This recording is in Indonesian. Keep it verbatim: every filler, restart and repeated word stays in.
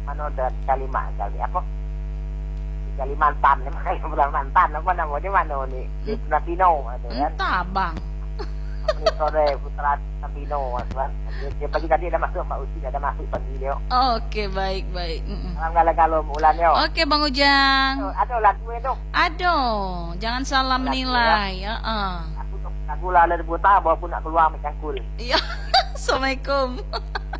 Mano dari Kalimantan kali apa? Di Kalimantan, makanya Kalimantan apa namanya mana nih? Di Pino itu kan. Entah bang. Ini sore Putra Pino kan. Dia pagi tadi ada masuk Mbak Uci, ada masuk pagi dia. Oke baik baik. Mm-mm. Alhamdulillah kalau ulan yo. Oke Bang Ujang. Ada lagu itu. Aduh, jangan salah menilai. Ya. Uh. Aku lagu lalu buta, walaupun nak keluar mencangkul. Iya. Assalamualaikum.